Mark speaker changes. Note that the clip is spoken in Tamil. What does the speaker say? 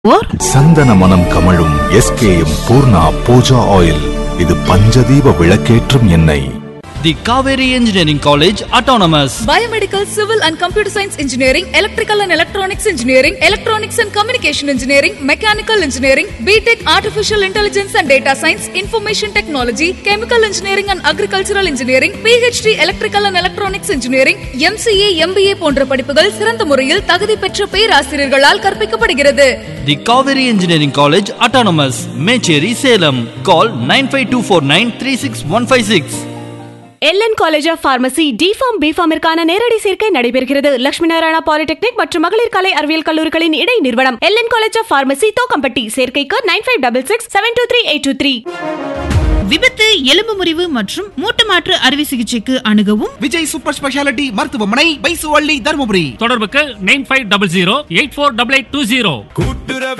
Speaker 1: சந்தன மனம் கமழும் SKM பூர்ணா பூஜா ஆயில். இது பஞ்சதீப விளக்கேற்றும் எண்ணெய்.
Speaker 2: The Kaveri Engineering College Autonomous.
Speaker 3: Biomedical, Civil and Computer Science Engineering, Electrical and Electronics Engineering, Electronics and Communication Engineering, Mechanical Engineering, BTech Artificial Intelligence and Data Science, Information Technology, Chemical Engineering and Agricultural Engineering, PhD Electrical and Electronics Engineering, MCA, MBA போன்ற படிப்புகள் சிறந்த முறையில் தகுதி பெற்ற பேராசிரியர்களால் கற்பிக்கப்படுகிறது.
Speaker 2: The Kaveri Engineering College Autonomous. Mecheri Salem. Call 9524936156.
Speaker 4: LN college of pharmacy deform பிஃபார்மிற்கான நேரடி சேர்க்கை நடைபெறுகிறது. லட்சுமி நாராயணா பாலிடெக்னிக் மற்றும் மகளிர் கலை அறிவியல் கல்லூரிகளின் இடை நிறுவனம் LN college of pharmacy Thokkampatti. சேர்க்கைக்கு 9566723823.
Speaker 5: விபத்து, எலும்பு முறிவு மற்றும் மூட்டு மாற்று அறுவை சிகிச்சைக்கு அணுகவும்
Speaker 6: விஜய் சூப்பர் ஸ்பெஷாலிட்டி மருத்துவமனை, பைசுவள்ளி, தருமபுரி.
Speaker 7: தொடர்புக்கு 9500848820.